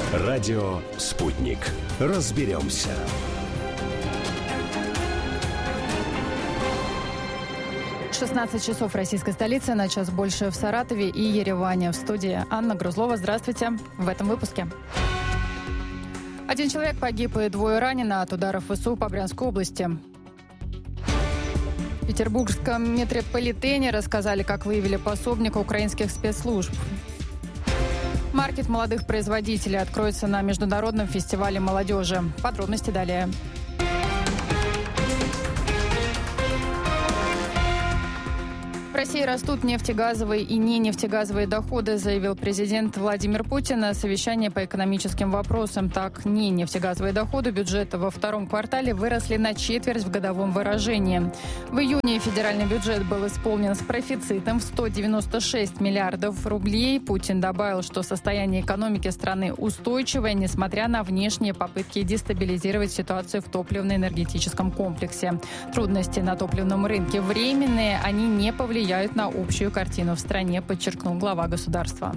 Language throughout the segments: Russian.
Радио «Спутник». Разберемся. «16 часов в российской столице, на час больше в Саратове и Ереване. В студии Анна Грузлова. Здравствуйте. В этом выпуске. 1 человек погиб и 2 ранено от ударов ВСУ по Брянской области. В петербургском метрополитене рассказали, как выявили пособника украинских спецслужб. Маркет молодых производителей откроется на Международном фестивале молодежи. Подробности далее. В России растут нефтегазовые и ненефтегазовые доходы, заявил президент Владимир Путин на совещании по экономическим вопросам. Так, ненефтегазовые доходы бюджета во втором квартале выросли на четверть в годовом выражении. В июне федеральный бюджет был исполнен с профицитом в 196 миллиардов рублей. Путин добавил, что состояние экономики страны устойчивое, несмотря на внешние попытки дестабилизировать ситуацию в топливно-энергетическом комплексе. Трудности на топливном рынке временные, они не повлияют на общую картину в стране, подчеркнул глава государства.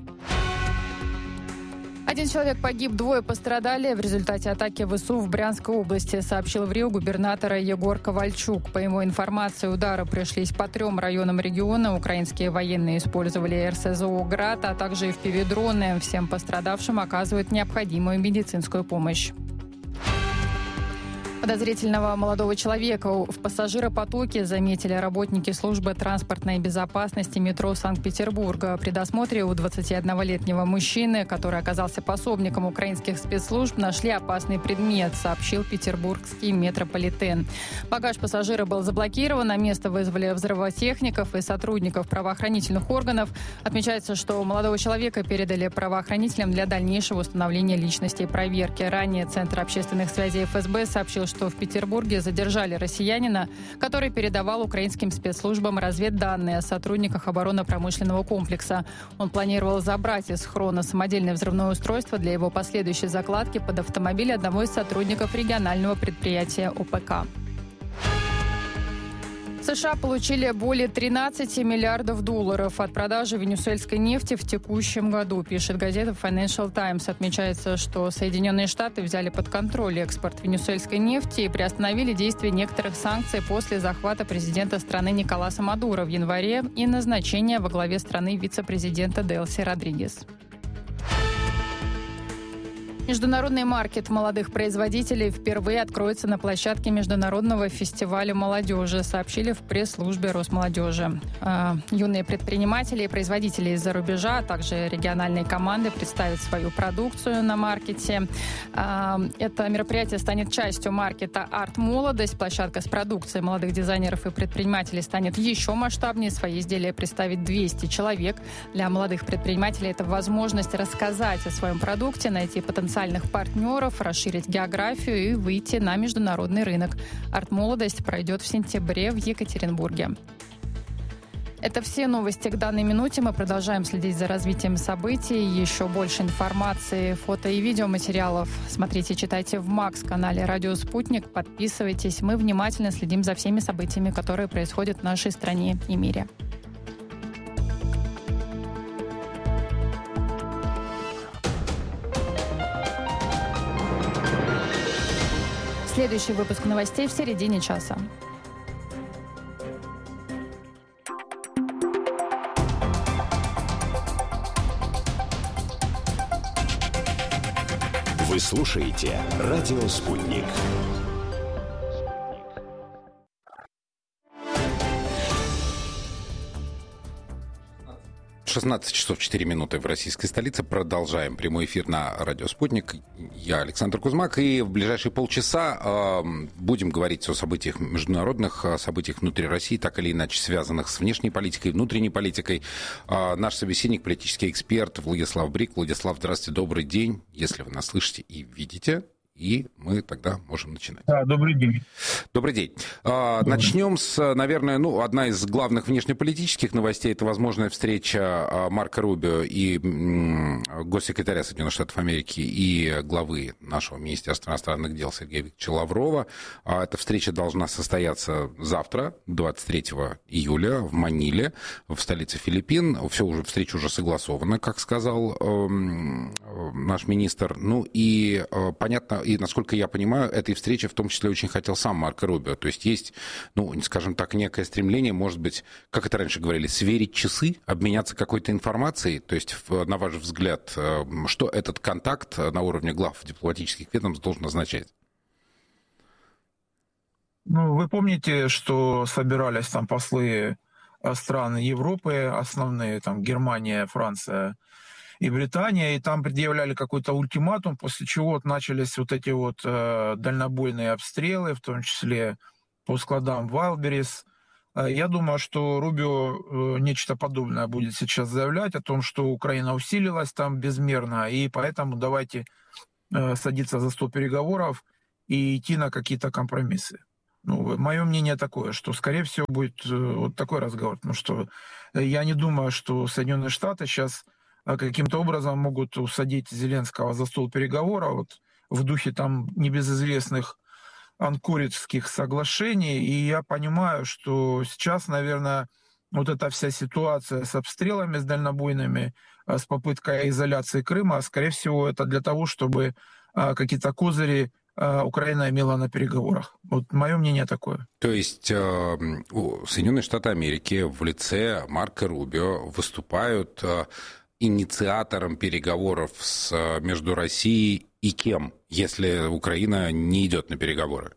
1 человек погиб, 2 пострадали в результате атаки ВСУ в Брянской области, сообщил в РИО губернатор Егор Ковальчук. По его информации, удары пришлись по 3 районам региона. Украинские военные использовали РСЗО «Град», а также FPV-дроны. Всем пострадавшим оказывают необходимую медицинскую помощь. Подозрительного молодого человека в пассажиропотоке заметили работники службы транспортной безопасности метро Санкт-Петербурга. При досмотре у 21-летнего мужчины, который оказался пособником украинских спецслужб, нашли опасный предмет, сообщил петербургский метрополитен. Багаж пассажира был заблокирован, на место вызвали взрывотехников и сотрудников правоохранительных органов. Отмечается, что молодого человека передали правоохранителям для дальнейшего установления личности и проверки. Ранее Центр общественных связей ФСБ сообщил, что в Петербурге задержали россиянина, который передавал украинским спецслужбам разведданные о сотрудниках оборонно-промышленного комплекса. Он планировал забрать из хрона самодельное взрывное устройство для его последующей закладки под автомобиль одного из сотрудников регионального предприятия ОПК. США получили более 13 миллиардов долларов от продажи венесуэльской нефти в текущем году, пишет газета Financial Times. Отмечается, что Соединенные Штаты взяли под контроль экспорт венесуэльской нефти и приостановили действие некоторых санкций после захвата президента страны Николаса Мадуро в январе и назначения во главе страны вице-президента Делси Родригес. Международный маркет молодых производителей впервые откроется на площадке Международного фестиваля молодежи, сообщили в пресс-службе Росмолодежи. Юные предприниматели и производители из-за рубежа, а также региональные команды представят свою продукцию на маркете. Это мероприятие станет частью маркета «Арт-молодость». Площадка с продукцией молодых дизайнеров и предпринимателей станет еще масштабнее. Свои изделия представит 200 человек. Для молодых предпринимателей это возможность рассказать о своем продукте, найти потенциальных партнеров, расширить географию и выйти на международный рынок. «Арт-молодость» пройдет в сентябре в Екатеринбурге. Это все новости к данной минуте. Мы продолжаем следить за развитием событий. Еще больше информации, фото и видеоматериалов смотрите, читайте в МАКС-канале «Радио Спутник». Подписывайтесь. Мы внимательно следим за всеми событиями, которые происходят в нашей стране и мире. Следующий выпуск новостей в середине часа. Вы слушаете «Радио Спутник». 16 часов 4 минуты в российской столице. Продолжаем прямой эфир на «Радио Спутник». Я Александр Кузьмак. И в ближайшие полчаса будем говорить о событиях международных, о событиях внутри России, так или иначе связанных с внешней политикой, внутренней политикой. Наш собеседник, политический эксперт Владислав Брик. Владислав, здравствуйте, добрый день. Если вы нас слышите и видите, и мы тогда можем начинать. Да, добрый день. Добрый день. Начнем с, наверное, одна из главных внешнеполитических новостей. Это возможная встреча Марко Рубио и госсекретаря Соединенных Штатов Америки и главы нашего Министерства иностранных дел Сергея Викторовича Лаврова. Эта встреча должна состояться завтра, 23 июля, в Маниле, в столице Филиппин. Встреча уже согласована, как сказал наш министр. И понятно, и, насколько я понимаю, этой встречи в том числе очень хотел сам Марко Рубио. То есть есть, скажем так, некое стремление, может быть, как это раньше говорили, сверить часы, обменяться какой-то информацией. То есть, на ваш взгляд, что этот контакт на уровне глав дипломатических ведомств должен означать? Вы помните, что собирались там послы стран Европы, основные, там Германия, Франция и Британия, и там предъявляли какой-то ультиматум, после чего начались вот эти дальнобойные обстрелы, в том числе по складам Вайлдберрис. Я думаю, что Рубио нечто подобное будет сейчас заявлять о том, что Украина усилилась там безмерно, и поэтому давайте садиться за стол переговоров и идти на какие-то компромиссы. Мое мнение такое, что, скорее всего, будет вот такой разговор, потому что я не думаю, что Соединенные Штаты сейчас каким-то образом могут усадить Зеленского за стол переговоров в духе там небезызвестных анкоридских соглашений. И я понимаю, что сейчас, наверное, вот эта вся ситуация с обстрелами, с дальнобойными, с попыткой изоляции Крыма, скорее всего, это для того, чтобы какие-то козыри Украина имела на переговорах. Вот мое мнение такое. То есть Соединенные Штаты Америки в лице Марко Рубио выступают инициатором переговоров между Россией и кем, если Украина не идет на переговоры?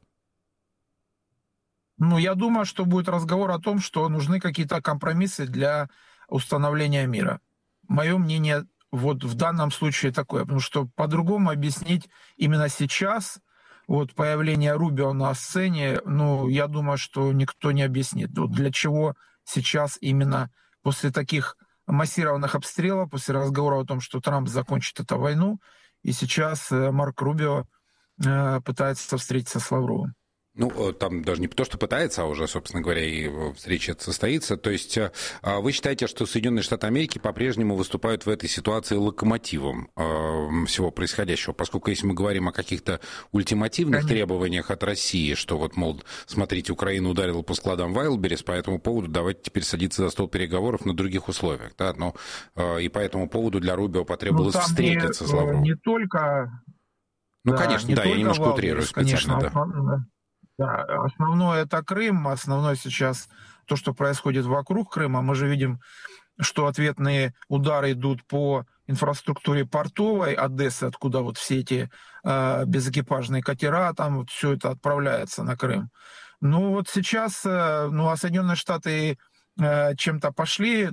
Я думаю, что будет разговор о том, что нужны какие-то компромиссы для установления мира. Мое мнение вот в данном случае такое, потому что по-другому объяснить именно сейчас появление Рубио на сцене, я думаю, что никто не объяснит. Для чего сейчас именно после таких массированных обстрелов, после разговора о том, что Трамп закончит эту войну, и сейчас Марко Рубио пытается встретиться с Лавровым. Там даже не то, что пытается, а уже, собственно говоря, и встреча состоится. То есть вы считаете, что Соединенные Штаты Америки по-прежнему выступают в этой ситуации локомотивом всего происходящего? Поскольку если мы говорим о каких-то ультимативных требованиях от России, что мол, смотрите, Украина ударила по складам Вайлдберрис, по этому поводу давайте теперь садиться за стол переговоров на других условиях. Да? И по этому поводу для Рубио потребовалось встретиться с Лавровым. Не только... Конечно, я немножко утрирую специально. Конечно, да, основное это Крым, основное сейчас то, что происходит вокруг Крыма. Мы же видим, что ответные удары идут по инфраструктуре портовой Одессы, откуда все эти безэкипажные катера, там все это отправляется на Крым. Сейчас Соединенные Штаты чем-то пошли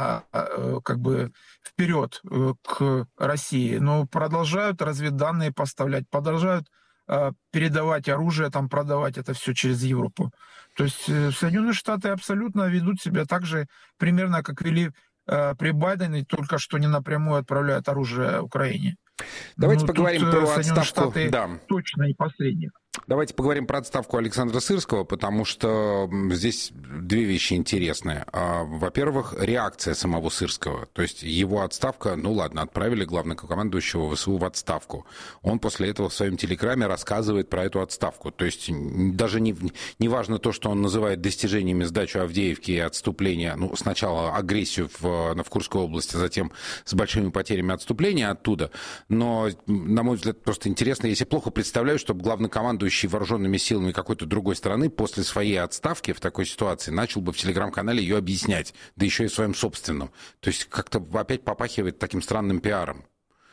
вперед к России, но продолжают разведданные поставлять, продолжают передавать оружие, продавать это все через Европу. То есть Соединенные Штаты абсолютно ведут себя так же, примерно как вели при Байдене, только что не напрямую отправляют оружие Украине. Давайте поговорим про Соединенные отставку. Штаты точно не посредник. Давайте поговорим про отставку Александра Сырского, потому что здесь две вещи интересные. Во-первых, реакция самого Сырского. То есть его отставка, отправили главнокомандующего ВСУ в отставку. Он после этого в своем телеграме рассказывает про эту отставку. То есть даже не важно то, что он называет достижениями сдачи Авдеевки и отступления, сначала агрессию в Курской области, затем с большими потерями отступления оттуда. Но, на мой взгляд, просто интересно, если плохо представляю, чтобы главнокомандующий вооруженными силами какой-то другой страны после своей отставки в такой ситуации начал бы в телеграм-канале ее объяснять, да еще и в своем собственном. То есть как-то опять попахивает таким странным пиаром.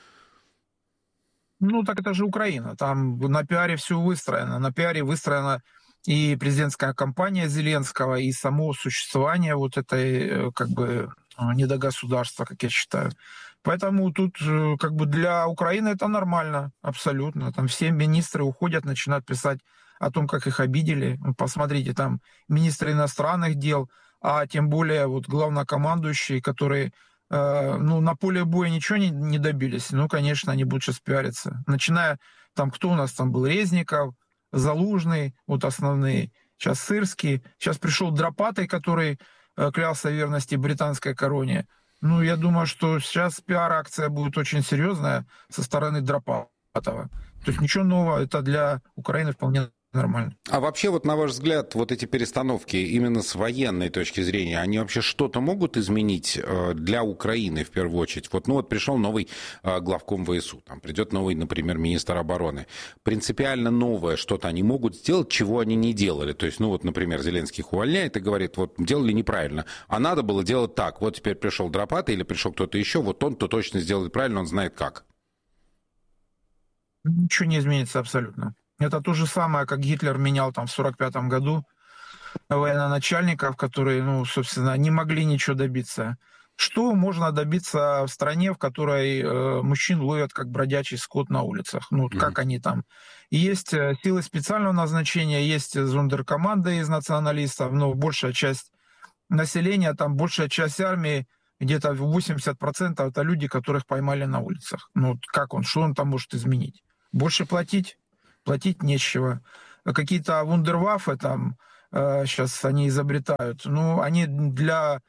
Так это же Украина. Там на пиаре все выстроено. На пиаре выстроена и президентская кампания Зеленского, и само существование этой недогосударства, как я считаю. Поэтому тут для Украины это нормально, абсолютно. Там все министры уходят, начинают писать о том, как их обидели. Посмотрите, там министры иностранных дел, а тем более главнокомандующий, который на поле боя ничего не добились. Конечно, они будут сейчас пиариться. Начиная там, кто у нас там был? Резников, Залужный, вот основные. Сейчас Сырский. Сейчас пришел Дропатый, который клялся в верности британской короне. Я думаю, что сейчас пиар-акция будет очень серьезная со стороны Дропатова. То есть ничего нового, это для Украины вполне нормально. А вообще, на ваш взгляд, эти перестановки именно с военной точки зрения, они вообще что-то могут изменить для Украины в первую очередь? Пришел новый главком ВСУ, там придет новый, например, министр обороны. Принципиально новое что-то они могут сделать, чего они не делали. То есть, например, Зеленский их увольняет и говорит, делали неправильно, а надо было делать так. Теперь пришел Дропатый или пришел кто-то еще, он-то точно сделает правильно, он знает как. Ничего не изменится абсолютно. Это то же самое, как Гитлер менял там в 1945 году военачальников, которые, собственно, не могли ничего добиться. Что можно добиться в стране, в которой мужчин ловят как бродячий скот на улицах? Как они там? Есть силы специального назначения, есть зондеркоманды из националистов, но большая часть населения, там большая часть армии, где-то 80% это люди, которых поймали на улицах. Что он там может изменить? Больше платить? Платить нечего. Какие-то вундерваффе там сейчас они изобретают. Они для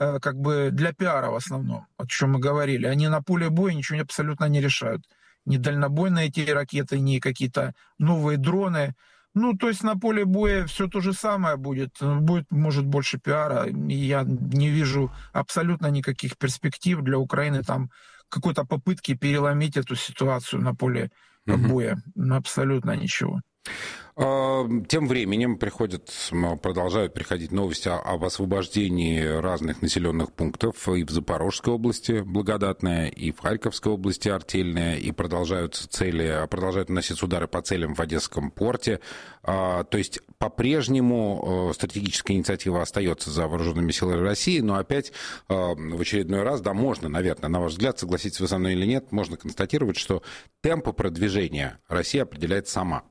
пиара в основном, о чем мы говорили. Они на поле боя ничего абсолютно не решают. Ни дальнобойные эти ракеты, ни какие-то новые дроны. То есть на поле боя все то же самое будет. Будет, может, больше пиара. Я не вижу абсолютно никаких перспектив для Украины там какой-то попытки переломить эту ситуацию на поле боя. Абсолютно ничего. Тем временем продолжают приходить новости об освобождении разных населенных пунктов и в Запорожской области Благодатная, и в Харьковской области Артельная, и продолжают наноситься удары по целям в Одесском порте. То есть по-прежнему стратегическая инициатива остается за вооруженными силами России, но опять в очередной раз, можно, наверное, на ваш взгляд, согласитесь вы со мной или нет, можно констатировать, что темпы продвижения Россия определяет сама.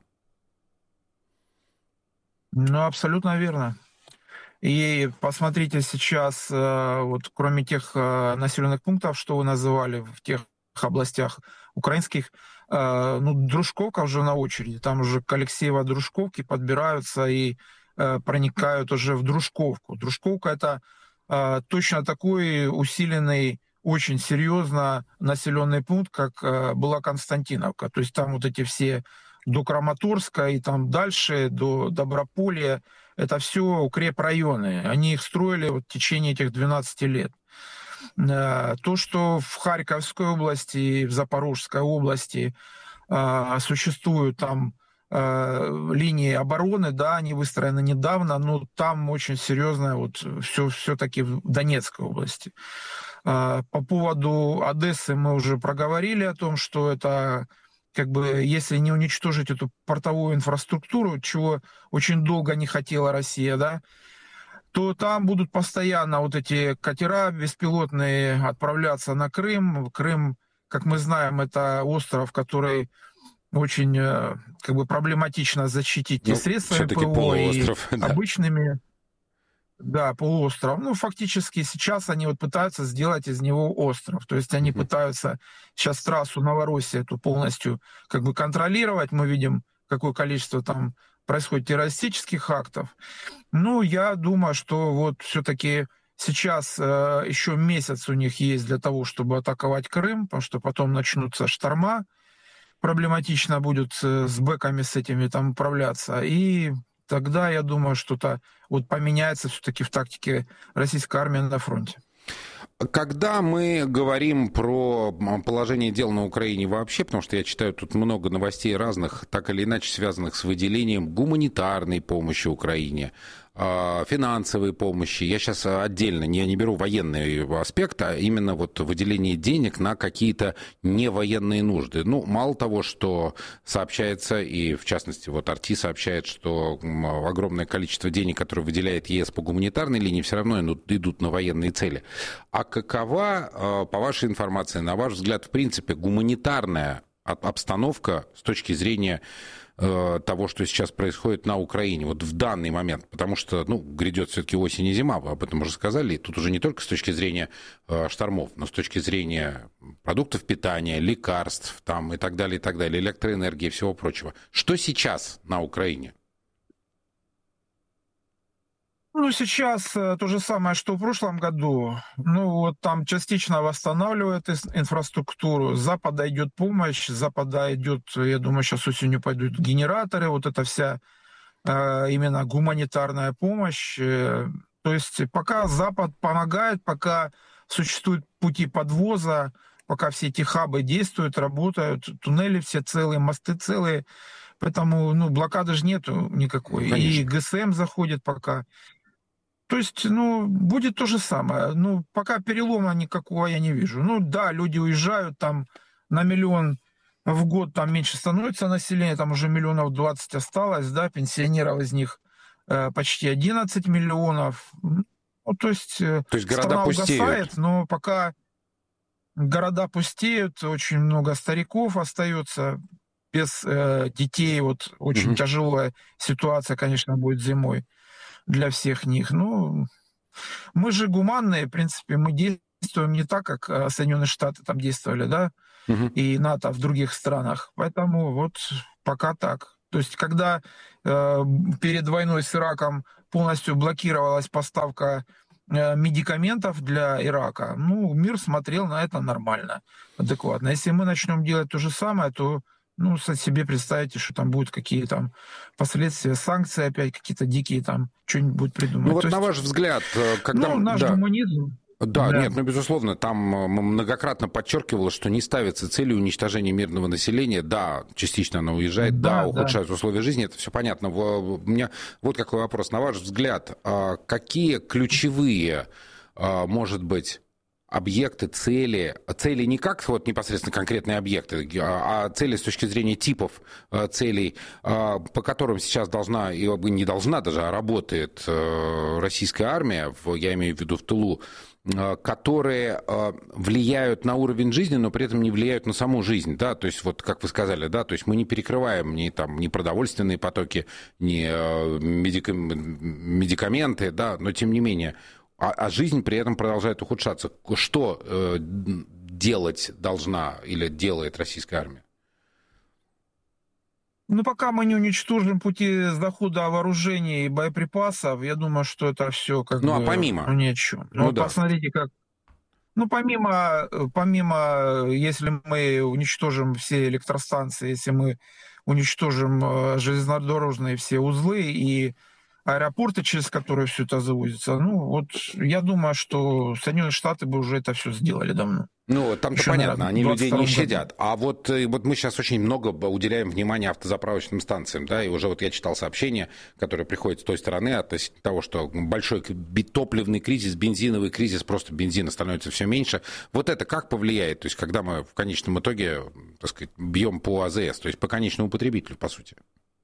Абсолютно верно. И посмотрите сейчас, кроме тех населенных пунктов, что вы называли в тех областях украинских, Дружковка уже на очереди. Там уже к Алексеево-Дружковке подбираются и проникают уже в Дружковку. Дружковка — это точно такой усиленный, очень серьезно населенный пункт, как была Константиновка. То есть там эти все до Краматорска и там дальше, до Доброполья. Это все укрепрайоны. Они их строили в течение этих 12 лет. То, что в Харьковской области, в Запорожской области существуют там линии обороны, они выстроены недавно, но там очень серьезно все-таки в Донецкой области. По поводу Одессы мы уже проговорили о том, что это если не уничтожить эту портовую инфраструктуру, чего очень долго не хотела Россия, то там будут постоянно эти катера беспилотные отправляться на Крым. Крым, как мы знаем, это остров, который очень проблематично защитить и средствами ПВО, и обычными... Да, полуостров. Фактически сейчас они пытаются сделать из него остров. То есть они пытаются сейчас трассу Новороссия эту полностью контролировать. Мы видим, какое количество там происходит террористических актов. Я думаю, что все-таки сейчас еще месяц у них есть для того, чтобы атаковать Крым, потому что потом начнутся шторма. Проблематично будет с бэками с этими там управляться. И тогда, я думаю, что-то поменяется все-таки в тактике российской армии на фронте. Когда мы говорим про положение дел на Украине вообще, потому что я читаю тут много новостей разных, так или иначе связанных с выделением гуманитарной помощи Украине, финансовой помощи. Я сейчас отдельно не беру военный аспект, а именно выделение денег на какие-то невоенные нужды. Мало того, что сообщается, и в частности Арти сообщает, что огромное количество денег, которые выделяет ЕС по гуманитарной линии, все равно идут на военные цели. А какова, по вашей информации, на ваш взгляд, в принципе, гуманитарная обстановка с точки зрения того, что сейчас происходит на Украине, вот в данный момент, потому что, грядет все-таки осень и зима, об этом уже сказали, и тут уже не только с точки зрения штормов, но с точки зрения продуктов питания, лекарств там, и так далее, электроэнергии и всего прочего. Что сейчас на Украине? Сейчас то же самое, что в прошлом году. Там частично восстанавливают инфраструктуру. С Запада идет помощь, с Запада идет, я думаю, сейчас осенью пойдут генераторы, вот эта вся именно гуманитарная помощь. То есть пока Запад помогает, пока существуют пути подвоза, пока все эти хабы действуют, работают, туннели все целые, мосты целые, поэтому блокады же нету никакой. Конечно. И ГСМ заходит пока. То есть, будет то же самое. Пока перелома никакого я не вижу. Да, люди уезжают, там на 1 миллион в год там меньше становится население, там уже 20 миллионов осталось, да, пенсионеров из них почти 11 миллионов. То есть города пустеют. Угасает, но пока города пустеют, очень много стариков остается без детей. Вот очень тяжелая ситуация, конечно, будет зимой для всех них. Мы же гуманные, в принципе, мы действуем не так, как Соединенные Штаты там действовали, да, и НАТО в других странах. Поэтому вот пока так. То есть когда перед войной с Ираком полностью блокировалась поставка медикаментов для Ирака, мир смотрел на это нормально, адекватно. Если мы начнем делать то же самое, то себе представьте, что там будут какие там последствия, санкции опять какие-то дикие там, что-нибудь будут придумать. На ваш взгляд, когда... наш гуманизм... Да, нет, безусловно, там многократно подчеркивалось, что не ставится целью уничтожения мирного населения. Да, частично оно уезжает, ухудшаются условия жизни, это все понятно. У меня вот какой вопрос. На ваш взгляд, какие ключевые, может быть, объекты, цели не как непосредственно конкретные объекты, а цели с точки зрения типов целей, по которым сейчас должна, и не должна даже, а работает российская армия, я имею в виду в тылу, которые влияют на уровень жизни, но при этом не влияют на саму жизнь, да, то есть как вы сказали, да, то есть мы не перекрываем ни продовольственные потоки, ни медикаменты, да, но тем не менее, а жизнь при этом продолжает ухудшаться. Что делать должна или делает российская армия? Пока мы не уничтожим пути захода вооружений и боеприпасов, я думаю, что это все помимо? Ни о чем. Посмотрите, как... помимо, если мы уничтожим все электростанции, если мы уничтожим железнодорожные все узлы и аэропорты, через которые все это завозится, я думаю, что Соединенные Штаты бы уже это все сделали давно. Там-то понятно, они людей не щадят. А вот мы сейчас очень много уделяем внимания автозаправочным станциям, да, и уже я читал сообщения, которые приходят с той стороны относительно того, что большой топливный кризис, бензиновый кризис, просто бензина становится все меньше. Вот это как повлияет? То есть когда мы в конечном итоге, так сказать, бьем по АЗС, то есть по конечному потребителю, по сути?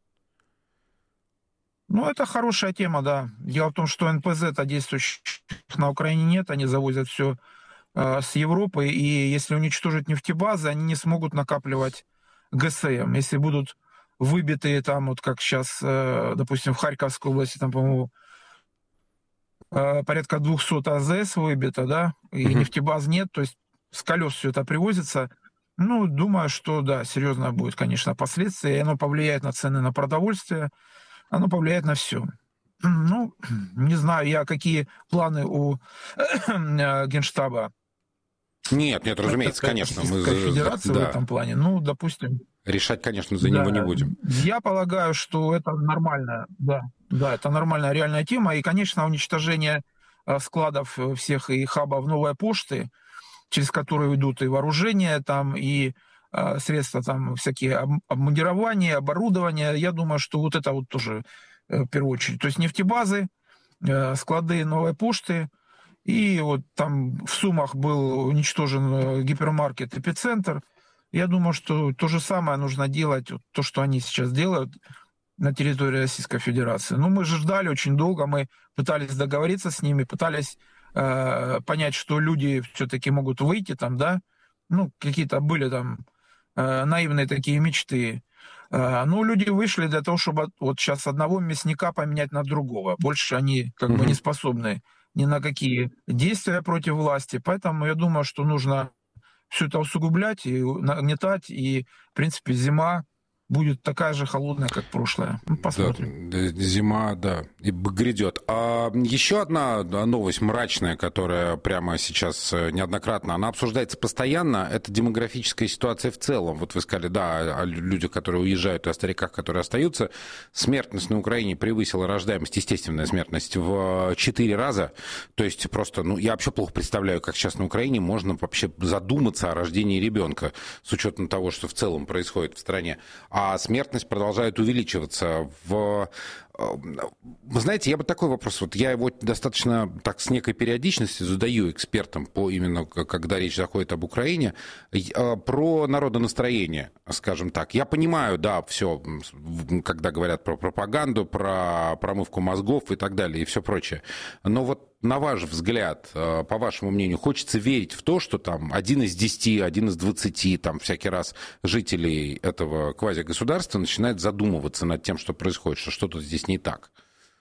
Это хорошая тема, да. Дело в том, что НПЗ-то действующих на Украине нет, они завозят все с Европы, и если уничтожить нефтебазы, они не смогут накапливать ГСМ. Если будут выбиты там, как сейчас, допустим, в Харьковской области, там, по-моему, порядка 200 АЗС выбито, да, и нефтебаз нет, то есть с колес все это привозится. Думаю, что, да, серьезно будет, конечно, последствия, и оно повлияет на цены на продовольствие, оно повлияет на все. Не знаю какие планы у Генштаба. Нет, разумеется, конечно. Мы Федерация в этом плане, допустим. Решать, конечно, за него не будем. Я полагаю, что это нормальная, это нормальная реальная тема. И, конечно, уничтожение складов всех и хабов новой почты, через которые идут и вооружения, там, и средства, там, всякие обмундирования, оборудование. Я думаю, что вот это тоже в первую очередь. То есть нефтебазы, склады новой почты, и там в Сумах был уничтожен гипермаркет «Эпицентр». Я думаю, что то же самое нужно делать, то, что они сейчас делают на территории Российской Федерации. Мы же ждали очень долго, мы пытались договориться с ними, пытались понять, что люди все-таки могут выйти там, да, какие-то были там наивные такие мечты. Ну, люди вышли для того, чтобы вот сейчас одного мясника поменять на другого. Больше они как бы не способны ни на какие действия против власти. Поэтому я думаю, что нужно все это усугублять и нагнетать. И, в принципе, зима будет такая же холодная, как прошлая. Ну, посмотрим. Да, зима, да, и грядет. А еще одна новость мрачная, которая прямо сейчас неоднократно, она обсуждается постоянно, это демографическая ситуация в целом. Вот вы сказали, да, о людях, которые уезжают, и о стариках, которые остаются. Смертность на Украине превысила рождаемость, естественная смертность, в 4 раза. То есть просто, ну, я вообще плохо представляю, как сейчас на Украине можно вообще задуматься о рождении ребенка, с учетом того, что в целом происходит в стране. А смертность продолжает увеличиваться. Вы знаете, я бы такой вопрос, вот я его достаточно так с некой периодичностью задаю экспертам, по именно когда речь заходит об Украине, про народонастроение, скажем так. Я понимаю, да, все, когда говорят про пропаганду, про промывку мозгов и так далее, и все прочее. Но вот на ваш взгляд, по вашему мнению, хочется верить в то, что там 1 из 10, 1 из 20, там всякий раз жителей этого квазигосударства начинает задумываться над тем, что происходит, что что-то здесь не так?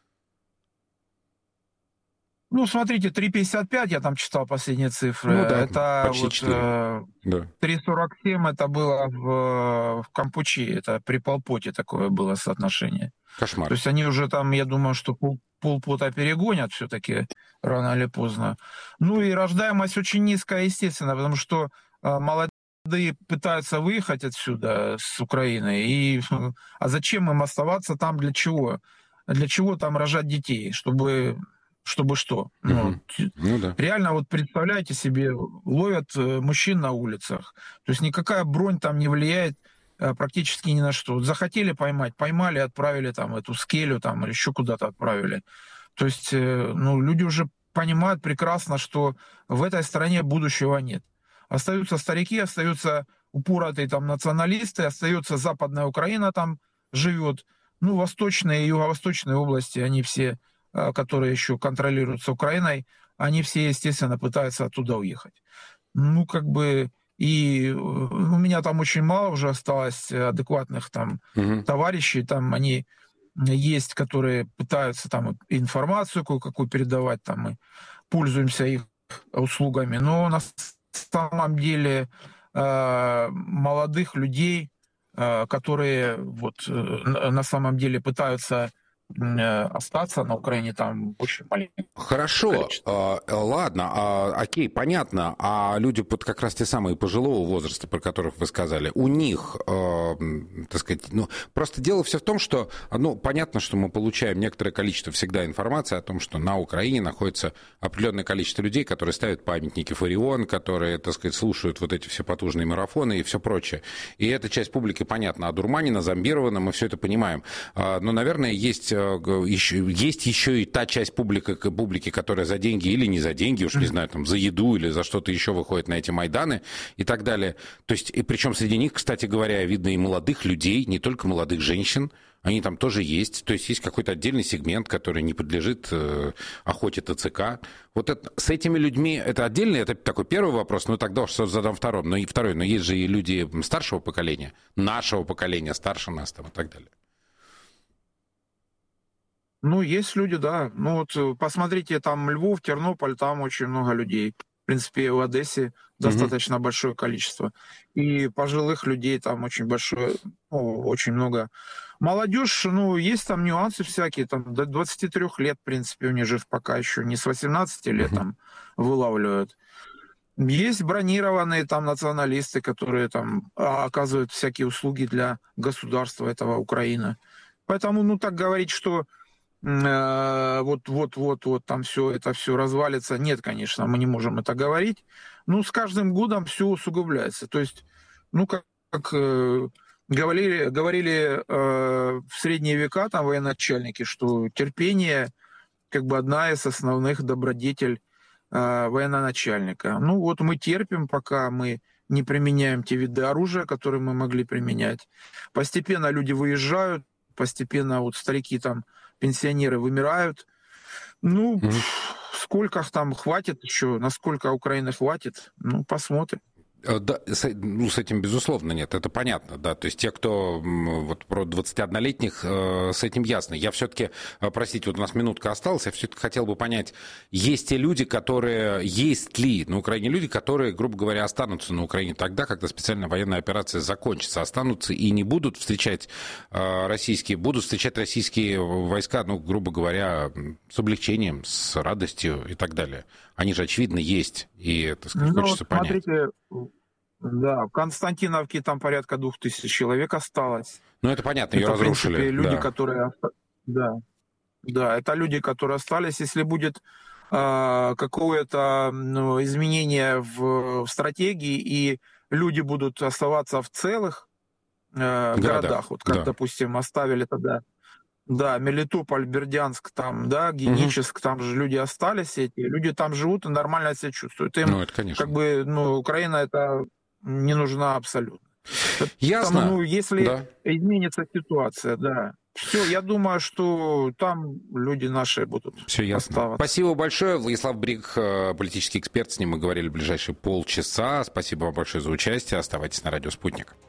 Ну, смотрите, 3,55, я там читал последние цифры. Ну, да, это почти вот 4. Да. 3,47 это было в Кампучи, это при Полпоте такое было соотношение. Кошмар. То есть они уже там, я думаю, что полпота перегонят все-таки рано или поздно. Ну и рождаемость очень низкая, естественно, потому что молодые пытаются выехать отсюда, с Украины. А зачем им оставаться там, для чего? Для чего там рожать детей? Чтобы что? Ну, да. Реально, вот представляете себе, ловят мужчин на улицах. То есть никакая бронь там не влияет практически ни на что. Захотели поймать, поймали, отправили там эту скелю там, или еще куда-то отправили. То есть ну, люди уже понимают прекрасно, что в этой стране будущего нет. Остаются старики, остаются упоротые там националисты, остается Западная Украина там живет. Ну, восточные и юго-восточные области, они все, которые еще контролируются Украиной, они все, естественно, пытаются оттуда уехать. Ну, как бы... И у меня там очень мало уже осталось адекватных там товарищей, там они есть, которые пытаются там информацию кое-какую передавать, там мы пользуемся их услугами, но на самом деле молодых людей, которые вот на самом деле пытаются остаться на Украине, там очень маленькое. Хорошо, ладно, окей, понятно. А люди вот как раз те самые пожилого возраста, про которых вы сказали, у них, так сказать, ну, просто дело все в том, что, ну, понятно, что мы получаем некоторое количество всегда информации о том, что на Украине находится определенное количество людей, которые ставят памятники Фарион, которые, так сказать, слушают вот эти все потужные марафоны и все прочее. И эта часть публики, понятно, одурманена, зомбирована, мы все это понимаем. Но, наверное, есть еще и та часть публики, которая за деньги или не за деньги, уж не знаю, там, за еду или за что-то еще выходит на эти Майданы и так далее. То есть, и причем среди них, кстати говоря, видно и молодых людей, не только молодых женщин, они там тоже есть. То есть есть какой-то отдельный сегмент, который не подлежит охоте ТЦК. Вот это, с этими людьми, это отдельный, это такой первый вопрос, но тогда уж задам второй. Но есть же и люди старшего поколения, нашего поколения, старше нас там и так далее. Ну, есть люди, да. Ну, вот посмотрите, там Львов, Тернополь, там очень много людей. В принципе, в Одессе достаточно большое количество. И пожилых людей там очень большое, ну, очень много. Молодежь, ну, есть там нюансы всякие, там до 23 лет, в принципе, у них же пока еще не с 18 лет там вылавливают. Есть бронированные там националисты, которые там оказывают всякие услуги для государства этого Украины. Поэтому, ну, так говорить, что вот там это все развалится. Нет, конечно, мы не можем это говорить. Ну, с каждым годом все усугубляется. То есть, ну, как говорили в средние века там военачальники, что терпение как бы одна из основных добродетель военачальника. Ну, вот мы терпим, пока мы не применяем те виды оружия, которые мы могли применять. Постепенно люди выезжают, постепенно вот старики там, пенсионеры вымирают. Ну, сколько там хватит еще, насколько Украины хватит, ну, посмотрим. Да, с этим, безусловно, нет, это понятно, да, то есть те, кто вот про 21-летних, с этим ясно. Я все-таки, простите, вот у нас минутка осталась, я все-таки хотел бы понять, есть ли на Украине люди, которые, грубо говоря, останутся на Украине тогда, когда специальная военная операция закончится, останутся и не будут встречать российские войска, ну, грубо говоря, с облегчением, с радостью и так далее. Они же, очевидно, есть, и, так сказать, хочется понять. Смотрите, да, в Константиновке там порядка 2000 человек осталось. Ну, это понятно, ее это, разрушили. В принципе, люди, да. которые... Да, это люди, которые остались. Если будет какое-то изменение в стратегии, и люди будут оставаться в целых городах, вот как, допустим, оставили тогда... Да, Мелитополь, Бердянск, там, да, Геническ, там же люди остались, эти люди там живут и нормально себя чувствуют. Им, это, конечно. как бы, Украина это не нужна абсолютно. Ясно. Там, если изменится ситуация, да. Все, я думаю, что там люди наши будут Все ясно. оставаться. Спасибо большое. Владислав Брик, политический эксперт, с ним мы говорили в ближайшие полчаса. Спасибо вам большое за участие. Оставайтесь на радио «Спутник».